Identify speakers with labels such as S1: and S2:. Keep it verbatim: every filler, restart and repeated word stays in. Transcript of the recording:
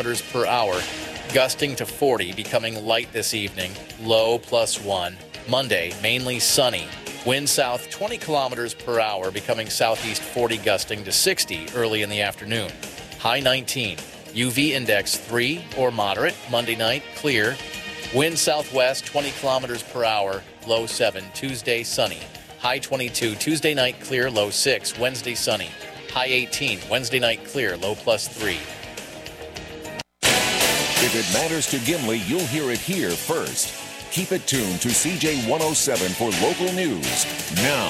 S1: kilometers per hour, gusting to forty, becoming light this evening, low plus one. Monday, mainly sunny. Wind south twenty kilometers per hour, becoming southeast forty, gusting to sixty early in the afternoon. High nineteen. U V index three or moderate. Monday night, clear. Wind southwest twenty kilometers per hour, low seven. Tuesday, sunny. High twenty-two. Tuesday night, clear, low six. Wednesday, sunny. High eighteen. Wednesday night, clear, low plus three.
S2: If it matters to Gimli, you'll hear it here first. Keep it tuned to C J one oh seven for local news. Now,